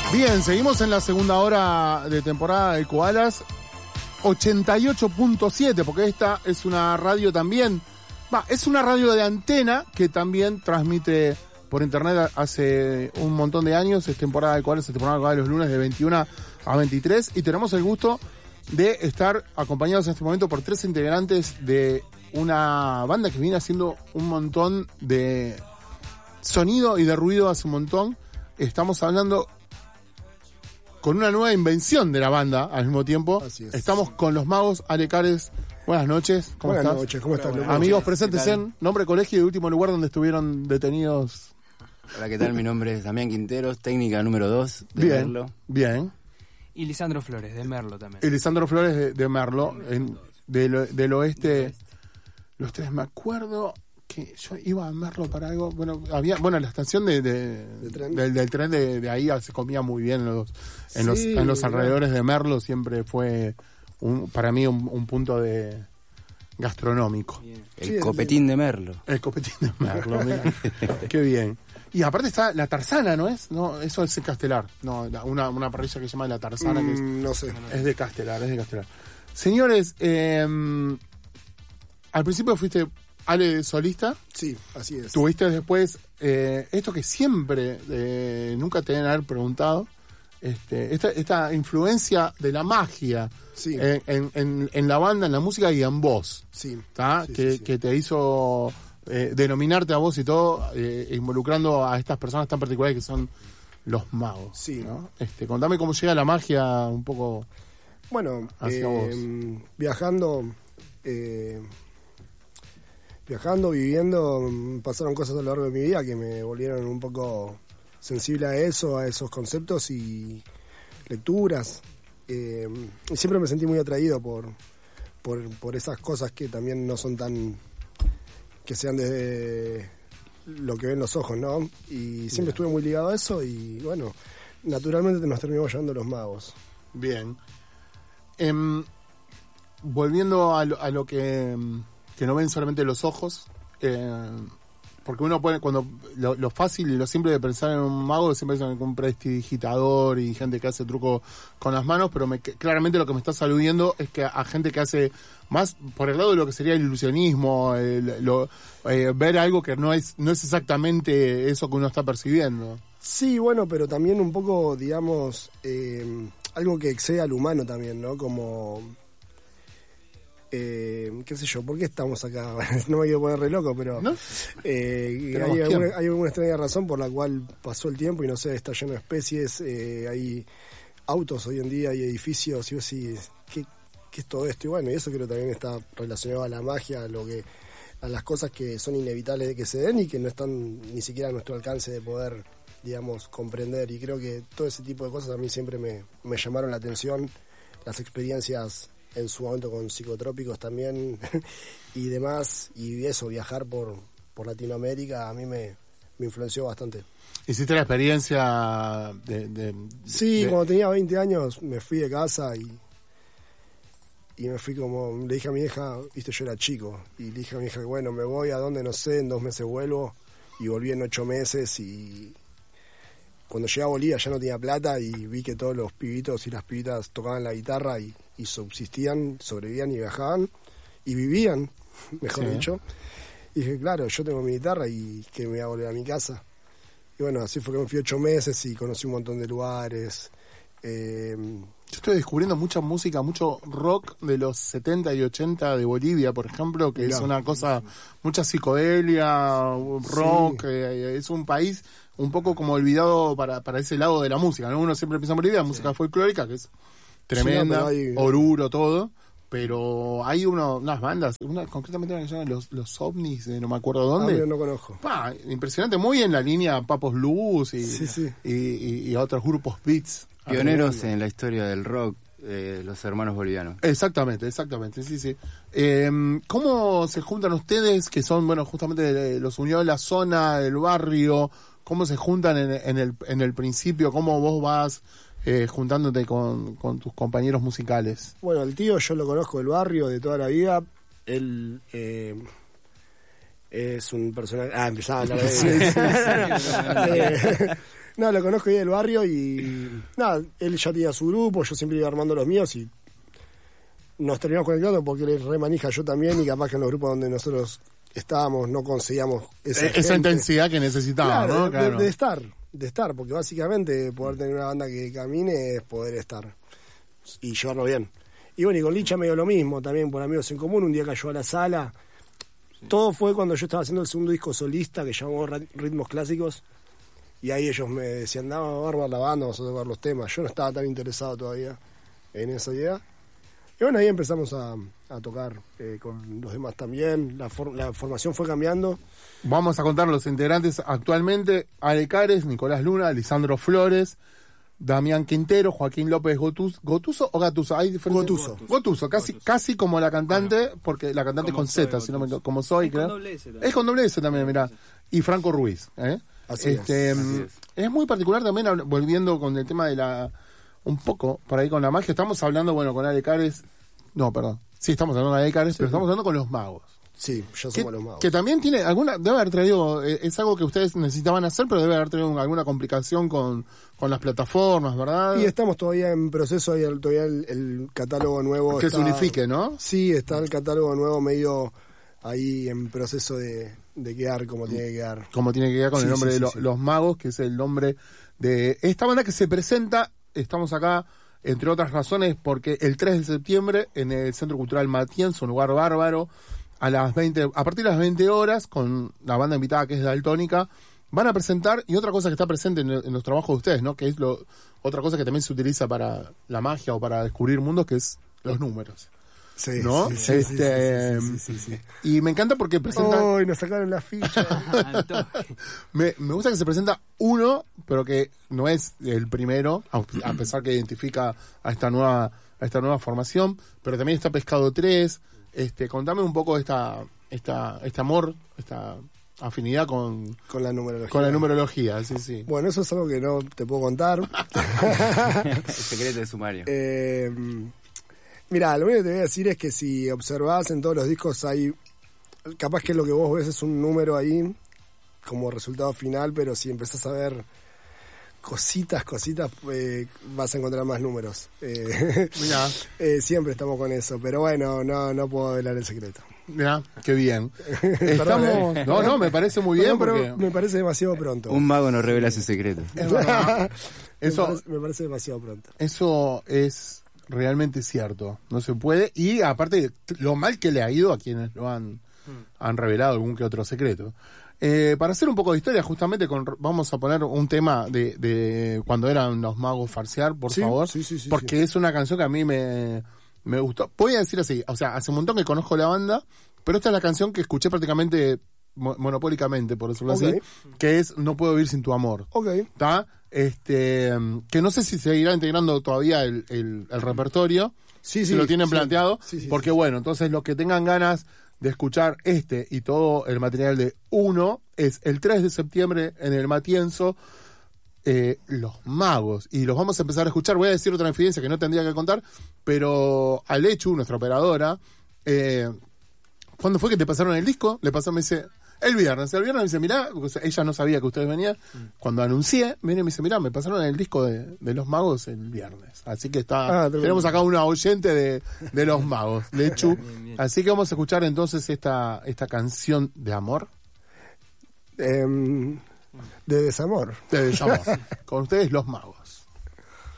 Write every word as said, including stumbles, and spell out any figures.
Bien, seguimos en la segunda hora de temporada de Koalas, ochenta y ocho punto siete, porque esta es una radio también, va, es una radio de antena que también transmite por internet hace un montón de años. Es temporada de Koalas, es temporada de Koalas los lunes de veintiuno a veintitrés, y tenemos el gusto de estar acompañados en este momento por tres integrantes de una banda que viene haciendo un montón de sonido y de ruido hace un montón. Estamos hablando con una nueva invención de la banda al mismo tiempo. Así es. Estamos con los magos. Ale Cares, buenas noches. ¿Cómo buenas estás? noches, ¿cómo estás? Hola, Amigos, presentes en nombre, colegio y último lugar donde estuvieron detenidos. Hola, ¿qué tal? Mi nombre es Damián Quinteros, técnica número dos de Bien, Merlo. bien. Y Lisandro Flores, de Merlo también. Y Lisandro Flores de, de Merlo, en, del, del oeste. Los tres, me acuerdo que yo iba a Merlo para algo. Bueno, había, bueno, la estación de, de, ¿De tren? Del, del tren de, de ahí se comía muy bien en los, en los, Sí, en los claro. alrededores de Merlo. Siempre fue un, para mí un, un punto de gastronómico. El Sí, copetín de Merlo. El copetín de Merlo, mira. Qué bien. Y aparte está la Tarzana, ¿no es? No, eso es Castelar. No, la- una, una parrilla que se llama la Tarzana, que es, Mm, no sé. es de Castelar, es de Castelar. Señores, eh, al principio fuiste Ale solista, Sí, así es. tuviste después eh, esto que siempre, eh, nunca te deben haber preguntado, este, esta, esta influencia de la magia Sí. en, en- en- en la banda, en la música y en vos, Sí. ¿tá? Sí, que, sí, sí. que te hizo eh, denominarte a vos y todo, eh, involucrando a estas personas tan particulares que son los magos. Sí. ¿no? Este, contame cómo llega la magia un poco. Bueno, Hacia eh, viajando, eh, viajando, viviendo, mm, pasaron cosas a lo largo de mi vida que me volvieron un poco sensible a eso, a esos conceptos y lecturas. Eh, y siempre me sentí muy atraído por, por, por esas cosas que también no son tan, que sean desde lo que ven los ojos, ¿no? Y siempre estuve muy ligado a eso y bueno, naturalmente nos terminamos llevando los magos. Bien. Em, volviendo a lo, a lo que, em, que no ven solamente los ojos, eh, porque uno puede, cuando lo, lo fácil y lo simple de pensar en un mago, siempre es en un prestidigitador y gente que hace truco con las manos, pero me, claramente lo que me estás aludiendo es que a, a gente que hace más por el lado de lo que sería el ilusionismo, el, lo, eh, ver algo que no es, no es exactamente eso que uno está percibiendo. Sí, bueno, pero también un poco, digamos, eh, algo que excede al humano también, ¿no? Como, eh, qué sé yo, ¿por qué estamos acá? No me quiero poner re loco, pero ¿No? eh, Tenemos hay, alguna, tiempo. hay alguna extraña razón por la cual pasó el tiempo y no sé, está lleno de especies, eh, hay autos hoy en día, hay edificios, y vos decís, ¿qué, qué es todo esto? Y bueno, y eso creo que también está relacionado a la magia, a lo que a las cosas que son inevitables de que se den y que no están ni siquiera a nuestro alcance de poder, digamos, comprender. Y creo que todo ese tipo de cosas a mí siempre me, me llamaron la atención, las experiencias en su momento con psicotrópicos también y demás, y eso, viajar por, por Latinoamérica a mí me, me influenció bastante. ¿Hiciste la experiencia de...? de Sí, de- cuando tenía veinte años me fui de casa y y me fui como, le dije a mi hija, viste, yo era chico, y le dije a mi hija, bueno, me voy a donde no sé, en dos meses vuelvo, y volví en ocho meses, y cuando llegué a Bolivia ya no tenía plata, y vi que todos los pibitos y las pibitas tocaban la guitarra y, y subsistían, sobrevivían y viajaban, y vivían, mejor Sí. dicho, y dije, claro, yo tengo mi guitarra y que me voy a volver a mi casa. Y bueno, así fue que me fui ocho meses y conocí un montón de lugares. Eh, Yo estoy descubriendo mucha música, mucho rock de los setenta y ochenta de Bolivia, por ejemplo, que Mirá. es una cosa, mucha psicodelia, rock, Sí. eh, es un país un poco como olvidado para, para ese lado de la música, ¿no? Uno siempre piensa en Bolivia, música folclórica, que es tremenda, Sí, no, pero hay- Oruro, todo, pero hay uno, unas bandas, una, concretamente una que se llama Los, los OVNIs, de no me acuerdo ah, dónde. mira, no conozco. Pa, impresionante, muy en la línea Papos Blues y, Sí, sí. y, y- y otros grupos beats. Pioneros en la historia del rock, eh, los hermanos bolivianos. Exactamente, exactamente, sí, sí. Eh, ¿Cómo se juntan ustedes, que son, bueno, justamente eh, los unió la zona, el barrio? ¿Cómo se juntan en, en el, en el principio? ¿Cómo vos vas eh, juntándote con, con tus compañeros musicales? Bueno, el tío yo lo conozco del barrio de toda la vida. Él eh, es un personaje... Ah, empezaba a hablar de... Eh, No, lo conozco ahí del barrio y nada, él ya tenía su grupo, yo siempre iba armando los míos y nos terminamos conectando porque él es re manija, yo también, y capaz que en los grupos donde nosotros estábamos no conseguíamos esa, esa gente. intensidad que necesitábamos, Claro, ¿no? de, Claro. de estar, de estar, porque básicamente poder tener una banda que camine es poder estar y llevarlo bien. Y bueno, y con Licha medio lo mismo, también por Amigos en Común, un día cayó a la sala. Sí. Todo fue cuando yo estaba haciendo el segundo disco solista que llamamos Ritmos Clásicos, y ahí ellos me decían, no, bárbaro la banda, vamos a tocar los temas. Yo no estaba tan interesado todavía en esa idea. Y bueno, ahí empezamos a, a tocar eh, con los demás también. La, for, la formación fue cambiando. Vamos a contar los integrantes actualmente: Ale Cares, Nicolás Luna, Lisandro Flores, Damián Quintero, Joaquín López Gotus, ¿Gotuso o Gatuso? Hay diferentes. Gotuso. Gotuso, casi, Gotuso. casi como la cantante, Bueno, porque la cantante es con soy, Z, si no me, Gotuso. como soy, Es creo. con doble S también. Es con doble S también, mirá. Y Franco Ruiz, ¿eh? Así este, es. Así es. es muy particular también, hab- volviendo con el tema de la. Un poco, por ahí con la magia. Estamos hablando, bueno, con Ale Cares. No, perdón. Sí, estamos hablando con Ale Cares, Sí, pero sí. estamos hablando con los magos. Sí, ya Que, somos los magos. que también tiene alguna, debe haber traído, eh, es algo que ustedes necesitaban hacer, pero debe haber traído alguna complicación con, con las plataformas, ¿verdad? Y estamos todavía en proceso, hay el- todavía el, el catálogo nuevo. Que está- se unifique, ¿no? Sí, está el catálogo nuevo medio ahí en proceso de, de quedar como tiene que quedar. Como tiene que quedar con Sí, el nombre sí, de sí, lo- sí. los magos, que es el nombre de esta banda que se presenta. Estamos acá, entre otras razones, porque el tres de septiembre en el Centro Cultural Matienzo, un lugar bárbaro, a las veinte, a partir de las veinte horas, con la banda invitada que es Daltónica, van a presentar, y otra cosa que está presente en, el- en los trabajos de ustedes, ¿no? Que es lo, otra cosa que también se utiliza para la magia o para descubrir mundos, que es los números. Sí, ¿No? sí, sí, sí, Este, sí, sí, sí, sí, sí. Y me encanta porque presentan... ¡Uy, nos sacaron la ficha! Al toque. Me, me gusta que se presenta uno, pero que no es el primero, a a pesar que identifica a esta nueva a esta nueva formación, pero también está Pescado tres. Este, contame un poco esta esta este amor, esta afinidad con, Con la numerología. con la numerología, sí, sí. Bueno, eso es algo que no te puedo contar. El secreto de sumario. eh, Mirá, lo único que te voy a decir es que si observás en todos los discos hay, capaz que lo que vos ves es un número ahí como resultado final, pero si empezás a ver cositas, cositas, eh, vas a encontrar más números. Eh, Mirá, eh, siempre estamos con eso, pero bueno, no, no puedo velar el secreto. mirá, qué bien. Perdón, Estamos, eh. no, no, me parece muy bien Perdón, porque pero me parece demasiado pronto. Un mago nos revela su secreto. es verdad. me, Eso, parece, me parece demasiado pronto. Eso es realmente cierto, no se puede, y aparte lo mal que le ha ido a quienes lo han, han revelado algún que otro secreto. Eh, para hacer un poco de historia, justamente con, vamos a poner un tema de, de cuando eran los magos farsear, por Sí, favor, sí, sí, sí, porque sí. es una canción que a mí me, me gustó. Voy a decir así, o sea, hace un montón que conozco la banda, pero esta es la canción que escuché prácticamente mo- monopólicamente, por decirlo Ok. así, que es No puedo vivir sin tu amor. Ok. ¿Está? Este, que no sé si seguirá integrando todavía el, el, el repertorio, Sí, si sí, lo tienen sí. planteado, Sí, sí, porque sí. bueno, entonces los que tengan ganas de escuchar este y todo el material de Uno, es el tres de septiembre en el Matienzo, eh, Los Magos, y los vamos a empezar a escuchar. Voy a decir otra infidencia que no tendría que contar, pero Alechu, nuestra operadora, eh, ¿cuándo fue que te pasaron el disco? Le pasó, me dice, el viernes. El viernes me dice, mirá, o sea, ella no sabía que ustedes venían. Cuando anuncié, viene y me dice, mirá, me pasaron el disco de, de Los Magos el viernes. Así que está, Ah, tremendo. tenemos acá una oyente de, de Los Magos, Lechu. Bien, bien. Así que vamos a escuchar entonces esta, esta canción de amor, Em, de desamor. de desamor. Con ustedes, Los Magos.